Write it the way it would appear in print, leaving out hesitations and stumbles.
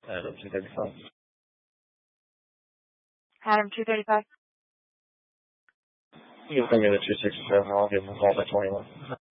Adam 235. Adam 235. You can bring me the 267. I'll give him a call by 21.